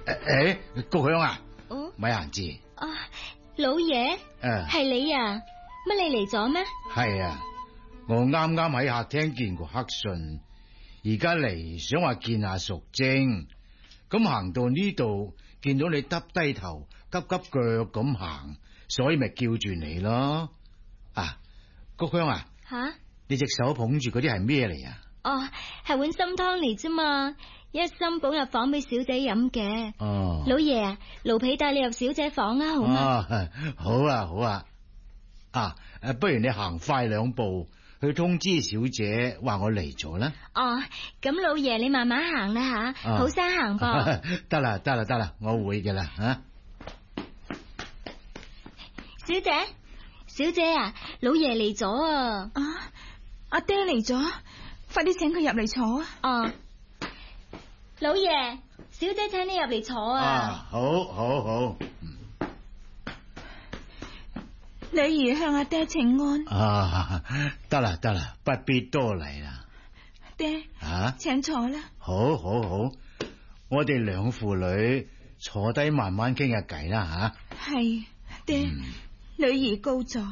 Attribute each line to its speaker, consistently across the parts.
Speaker 1: 谷香啊，
Speaker 2: 哦，
Speaker 1: 咪閒字。
Speaker 2: 啊，老爺，係你啊？乜你嚟咗咩？
Speaker 1: 係啊，我啱啱喺客廳見過黑信，而家嚟想話見下淑貞。咁行到呢度，見到你耷低頭，急急腳咁行，所以咪叫住你咯。啊，谷香啊，
Speaker 2: 吓？
Speaker 1: 你隻手捧住嗰啲係咩嚟啊？
Speaker 2: 哦，係碗參湯嚟啫嘛，一心捧入房俾小姐飲嘅。
Speaker 1: 哦，
Speaker 2: 老爺啊，奴婢帶你入小姐房啊，好嗎？
Speaker 1: 好啊，好啊。不如你行快2步去通知小姐，話我嚟咗啦。
Speaker 2: 哦，咁老爺你慢慢行啦吓，好生行噃。
Speaker 1: 得啦，我會嘅啦吓。
Speaker 2: 小姐啊，老爺嚟咗啊！
Speaker 3: 阿爹嚟咗，快啲請佢入嚟坐啊！
Speaker 2: 哦，老爺，小姐請你入嚟坐啊！
Speaker 1: 好。
Speaker 3: 女兒向阿爹請安。
Speaker 1: 得啦，不必多禮啦。
Speaker 3: 爹，請坐啦。
Speaker 1: 好，我哋兩父女坐低慢慢傾下偈啦吓。
Speaker 3: 係，爹，女兒高座。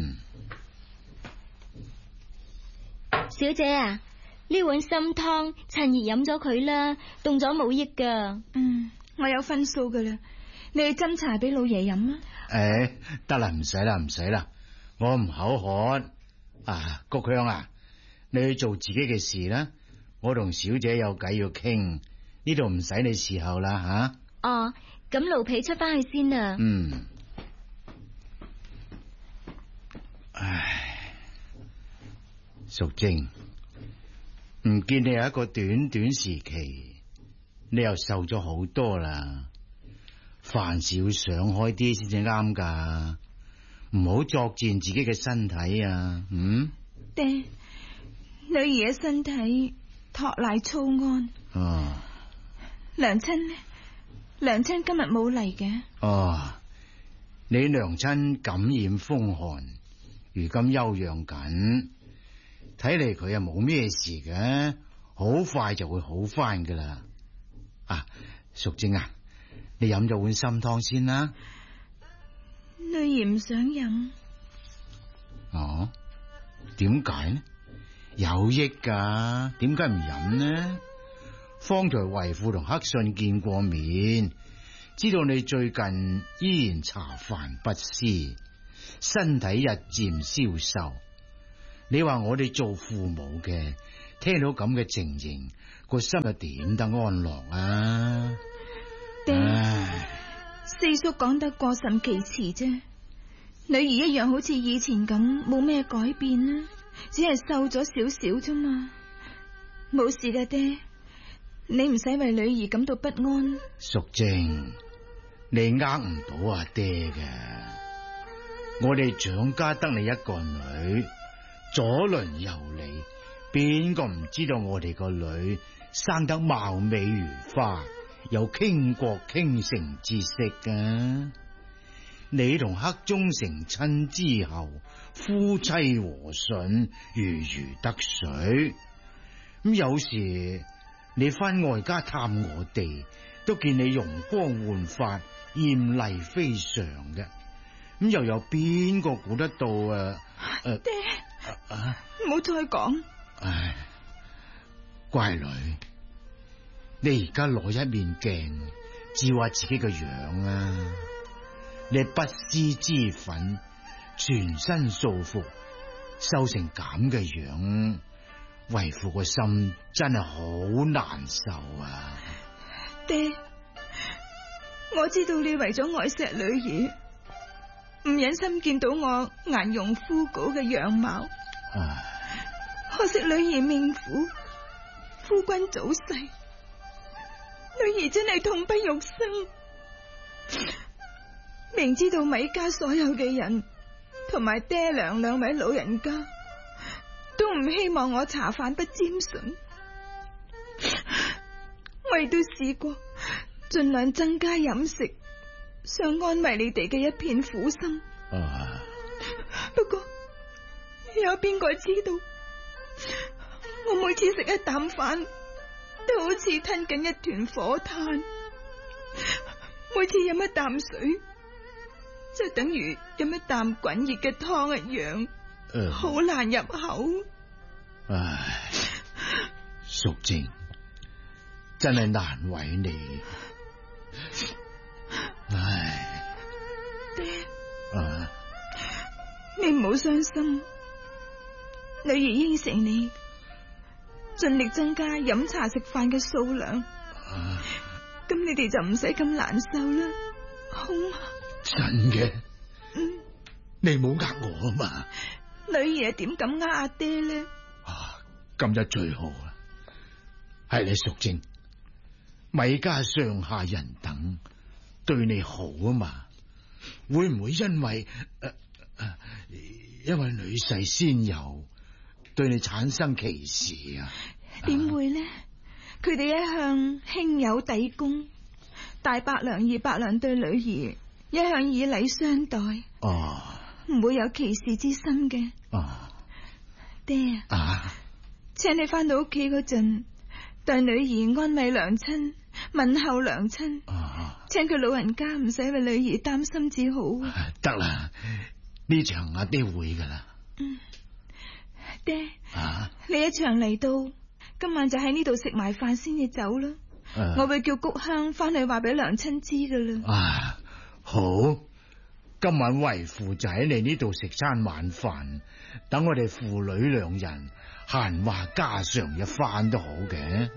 Speaker 2: 小姐啊，呢碗參湯趁熱飲咗佢啦，凍咗冇益噶。
Speaker 3: 我有分數噶啦，你去斟茶俾老爺飲啊。
Speaker 1: 得啦，唔使啦，我唔口渴。谷香啊，你去做自己嘅事啦，我同小姐有偈要傾，呢度唔使你伺候啦吓。
Speaker 2: 哦，咁奴婢出翻去先啦。
Speaker 1: 淑貞，唔見你有一個短時期，你又瘦咗好多啦。凡事要想開啲先至啱噶，唔好作踐自己嘅身體啊！
Speaker 3: 爹，女兒嘅身體託賴粗安。娘親呢？娘親今日冇嚟嘅。
Speaker 1: 你娘親感染風寒，如今休養緊，睇嚟佢又冇咩事嘅，好快就會好翻噶啦。淑貞啊，你飲咗碗參湯先啦。
Speaker 3: 女兒唔想飲。
Speaker 1: 點解呢？有益噶，點解唔飲呢？方才為父同黑信見過面，知道你最近依然茶飯不思，身體日漸消瘦。你話我哋做父母嘅，聽到咁嘅情形，個心又點得安樂啊？
Speaker 3: 爹，四叔講得過甚其詞啫，女兒一樣好似以前咁冇咩改變啦，只係瘦咗少少啫嘛，冇事嘅爹，你唔使為女兒感到不安。
Speaker 1: 淑貞，你呃唔到阿爹嘅，我哋蔣家得你一個女，左鄰右里，邊個唔知道我哋個女生得貌美如花，有傾國傾城之色啊！你同黑忠成親之後，夫妻和順，如得水。咁有時你翻外家探我哋，都見你容光煥發，艷麗非常嘅。咁又有邊個估得到
Speaker 3: 爹，唔好再講。
Speaker 1: 乖女，你而家攞一面鏡照下自己個樣啊！你不思之憤，全身素服，瘦成咁嘅樣，為父個心真係好難受啊！
Speaker 3: 爹，我知道你為咗愛錫女兒，唔忍心見到我顏容枯槁嘅樣貌。可惜女兒命苦，夫君早逝，女兒真係痛不欲生。明知道米家所有嘅人同埋爹娘兩位老人家都唔希望我茶飯不沾唇，我亦都試過盡量增加飲食，想安慰你哋嘅一片苦心。不過有邊個知道，我每次食一啖飯都好似吞緊一團火炭， 每次飲一啖水，就等於飲一啖滾熱嘅湯一樣，好難入口。
Speaker 1: 唉，淑靜真係難為你。唉，
Speaker 3: 爹，
Speaker 1: 啊，
Speaker 3: 你唔好傷心，女兒應承你，盡力增加飲茶食飯嘅數量。咁你哋就唔使咁難受啦，好嗎？
Speaker 1: 真嘅？你冇呃我啊嘛？
Speaker 3: 女兒點敢呃阿爹呢？
Speaker 1: 今日最好啦，係你淑靜，米家上下人等對你好啊嘛，會唔會因為女婿先有對你產生歧視啊？
Speaker 3: 點會呢？佢哋一向兄友弟恭，大伯娘二伯娘對女兒一向以禮相待，唔會有歧視之心嘅。爹啊，請你翻到屋企嗰陣，對女兒安慰娘親，問候娘親，請佢老人家唔使為女兒擔心至好。
Speaker 1: 得啦，呢場阿爹會噶啦。
Speaker 3: 爹，你一場嚟到，今晚就喺呢度食埋飯先至走啦。我會叫谷香翻去話俾娘親知噶啦。
Speaker 1: 好，今晚為父就喺你呢度食餐晚飯，等我哋父女兩人閒話家常一番都好嘅。